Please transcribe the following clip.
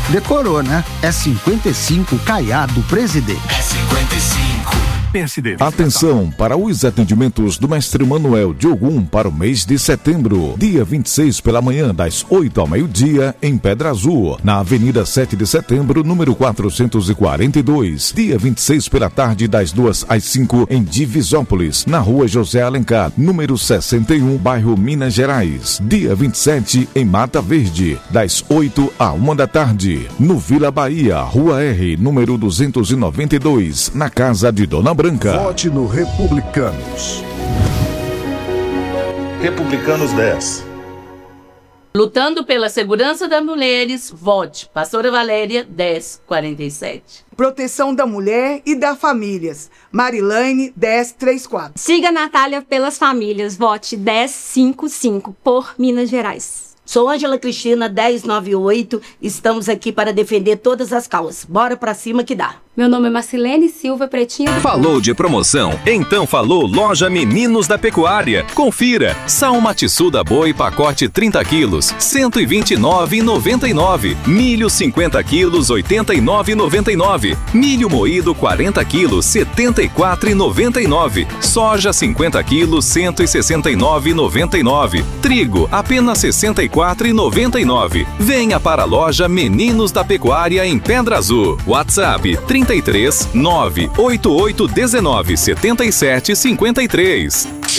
Decorou, né? É 55 Caiado Presidente. É 55. Atenção para os atendimentos do Mestre Manuel de Ogum para o mês de setembro. Dia 26 pela manhã, das 8 ao meio-dia, em Pedra Azul, na Avenida 7 de Setembro, número 442. Dia 26 pela tarde, das 2 às 5, em Divisópolis, na Rua José Alencar, número 61, bairro Minas Gerais. Dia 27, em Mata Verde, das 8 à 1 da tarde, no Vila Bahia, Rua R, número 292, na Casa de Dona Branca. Vote no Republicanos. Republicanos 10. Lutando pela segurança das mulheres, vote Pastora Valéria 1047. Proteção da mulher e das famílias, Marilane 1034. Siga Natália pelas famílias, vote 1055 por Minas Gerais. Sou Ângela Cristina 1098, estamos aqui para defender todas as causas. Bora pra cima que dá. Meu nome é Marcilene Silva Pretinho. Falou de promoção? Então falou Loja Meninos da Pecuária. Confira. Sal Matissuda Boi pacote 30 quilos, R$ 129,99. Milho 50 quilos, R$ 89,99. Milho moído 40 quilos, R$ 74,99. Soja 50 quilos, R$ 169,99. Trigo apenas R$ 64,99. Venha para a Loja Meninos da Pecuária em Pedra Azul. WhatsApp 33 988 19 77 53.